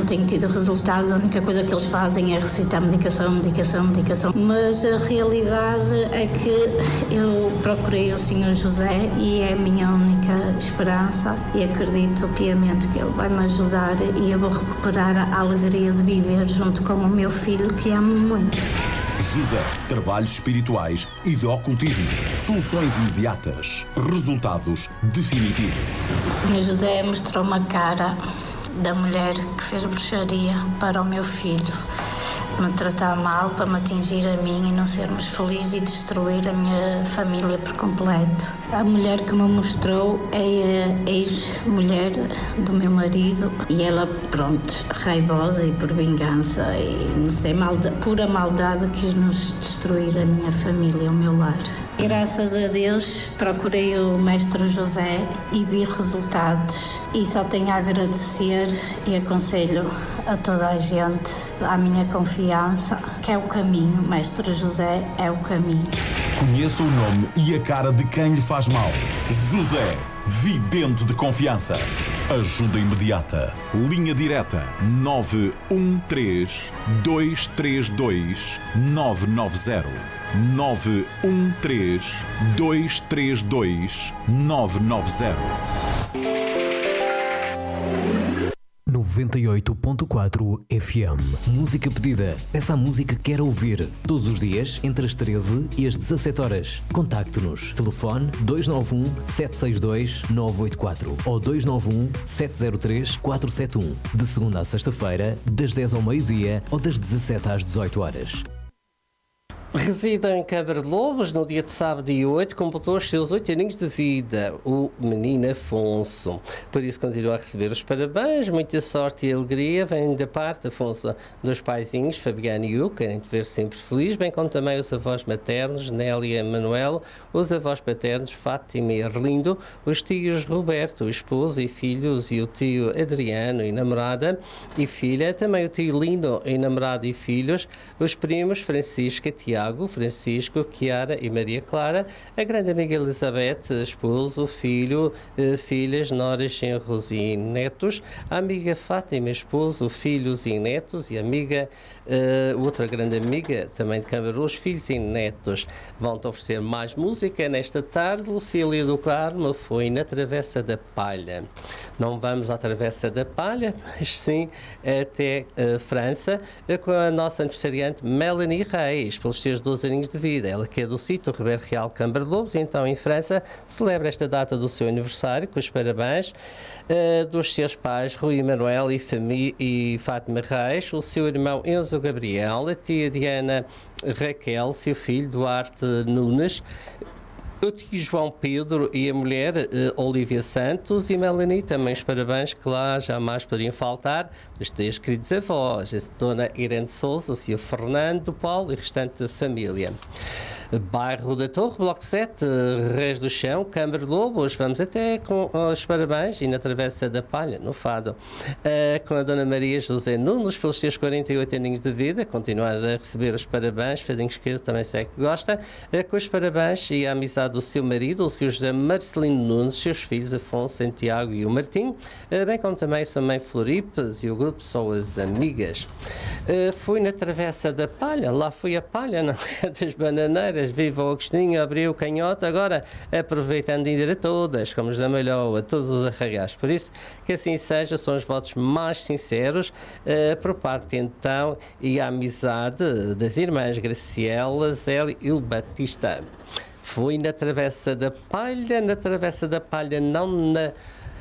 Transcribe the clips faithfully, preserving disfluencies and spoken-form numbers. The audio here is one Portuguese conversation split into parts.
tenho tido resultados, a única coisa que eles fazem é recitar medicação, medicação, medicação. Mas a realidade é que eu procurei o senhor José e é a minha única esperança e acredito piamente que ele vai me ajudar e eu vou recuperar a alegria de viver junto com o meu filho, que amo muito. José, trabalhos espirituais e de ocultismo. Soluções imediatas. Resultados definitivos. O senhor José mostrou-me a cara da mulher que fez bruxaria para o meu filho. Me tratar mal, para me atingir a mim e não sermos felizes e destruir a minha família por completo. A mulher que me mostrou é a ex-mulher do meu marido e ela, pronto, raivosa e por vingança e não sei, malda, pura maldade, quis nos destruir a minha família, o meu lar. Graças a Deus procurei o mestre José e vi resultados e só tenho a agradecer e aconselho a toda a gente, à minha confiança, que é o caminho, mestre José é o caminho. Conheça o nome e a cara de quem lhe faz mal. José, vidente de confiança. Ajuda imediata. Linha direta nove um três, dois três dois, nove nove zero. nove um três, dois três dois, nove nove zero. noventa e oito ponto quatro F M. Música pedida. Peça a música que quer ouvir. Todos os dias, entre as treze e as dezassete horas. Contacte-nos. Telefone dois nove um, sete seis dois, nove oito quatro ou dois nove um, sete zero três, quatro sete um. De segunda a sexta-feira, das dez ao meio-dia ou das dezassete às dezoito horas. Reside em Câmara de Lobos, no dia de sábado, dia oito, completou os seus oito aninhos de vida, o menino Afonso. Por isso continua a receber os parabéns, muita sorte e alegria vem da parte, Afonso, dos paizinhos, Fabiano e Hugo, querem te ver sempre feliz, bem como também os avós maternos, Nélia e Manuel, os avós paternos, Fátima e Arlindo, os tios Roberto, o esposo e filhos, e o tio Adriano e namorada e filha, também o tio Lindo e namorado e filhos, os primos Francisca, Tiago, Francisco, Chiara e Maria Clara, a grande amiga Elizabeth, esposo, filho, eh, filhas, noras, genros e netos, a amiga Fátima, esposo, filhos e netos, e a amiga, eh, outra grande amiga também de Câmara, os filhos e netos. Vão-te oferecer mais música nesta tarde. Lucília do Carmo foi na Travessa da Palha. Não vamos à Travessa da Palha, mas sim até a França, com a nossa aniversariante Melanie Reis, pelos seus doze aninhos de vida. Ela que é do sítio Ribeiro Real Câmara de Lobos, então em França, celebra esta data do seu aniversário com os parabéns uh, dos seus pais Rui Manuel e, Fami- e Fátima Reis, o seu irmão Enzo Gabriel, a tia Diana Raquel, seu filho Duarte Nunes, o tio João Pedro e a mulher uh, Olivia Santos, e Melanie, também os parabéns que lá jamais poderiam faltar dos três queridos avós, a dona Irene Souza, o senhor Fernando, Paulo e o restante da família. Bairro da Torre, Bloco sete, Reis do Chão, Câmara de Lobos. Vamos até com os parabéns e na Travessa da Palha, no Fado, uh, com a Dona Maria José Nunes, pelos seus quarenta e oito aninhos de vida, continuar a receber os parabéns, Fadinho Esquerdo também sei que gosta, uh, com os parabéns e a amizade do seu marido, o seu José Marcelino Nunes, seus filhos Afonso, Santiago e o Martim, uh, bem como também sua mãe Floripes e o grupo São as Amigas. Uh, fui na Travessa da Palha, lá foi a palha, não é? Das bananeiras. Viva o Agostinho, abriu o canhoto, agora aproveitando de ir a todas, como os da Malhoa, a todos os arraiais. Por isso, que assim seja, são os votos mais sinceros uh, por parte então e a amizade das irmãs Graciela, Zélia e o Batista. Fui na Travessa da Palha, na Travessa da Palha, não na...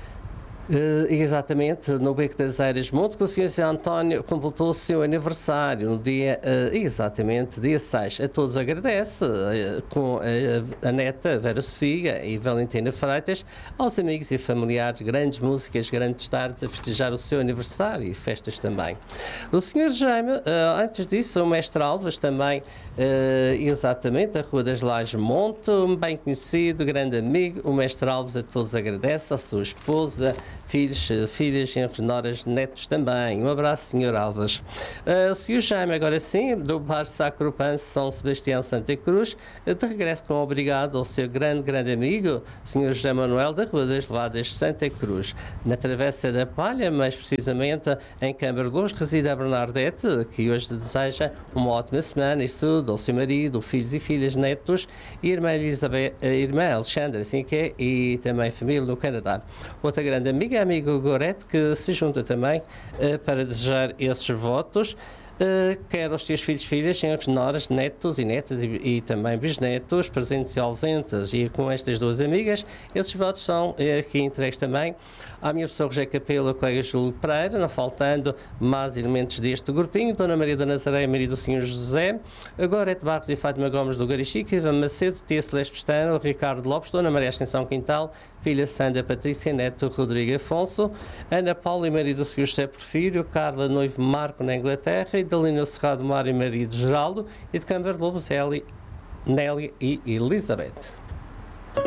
Uh, exatamente, no Beco das Eiras Monte, que o senhor José António completou o seu aniversário no dia, uh, exatamente, dia seis. A todos agradece, uh, com a, a neta Vera Sofia e Valentina Freitas, aos amigos e familiares, grandes músicas, grandes tardes a festejar o seu aniversário e festas também. O senhor Jaime, uh, antes disso, o mestre Alves também, uh, exatamente, a Rua das Lajes Monte, um bem conhecido, grande amigo, o mestre Alves a todos agradece, a sua esposa, filhos, filhas, genros, noras, netos também. Um abraço, senhor Alves. Uh, o senhor Jaime, agora sim, do Bar Sacro Panse São Sebastião Santa Cruz, de regresso com obrigado ao seu grande, grande amigo, senhor José Manuel da Rua das Levadas Santa Cruz. Na Travessa da Palha, mais precisamente em Câmara de Lobos, reside a Bernardete, que hoje deseja uma ótima semana e saúde ao seu marido, filhos e filhas, netos, e irmã, Elizabeth, a irmã Alexandra, assim que é, e também família no Canadá. Outra grande amiga, amigo Gorete, que se junta também uh, para desejar esses votos. Uh, quer aos seus filhos, filhas, senhores, noras, netos e netas e, e também bisnetos, presentes e ausentes. E com estas duas amigas, esses votos são uh, aqui entregues também à minha pessoa Rogério Capelo, colega Júlio Pereira, não faltando mais elementos deste grupinho, Dona Maria da Nazaré, Maria do Senhor José, Gorete Barros e Fátima Gomes do Garichique, Ivan Macedo, Tia Celeste Pestano, Ricardo Lopes, Dona Maria Ascensão Quintal, filha Sandra Patrícia, neto Rodrigo Afonso, Ana Paula e Maria do Senhor José Porfírio, Carla Noivo Marco na Inglaterra, e Dalina Cerrado Mário e Maria de Geraldo, e de Câmara de Lobos, Eli, Nélia e Elizabeth.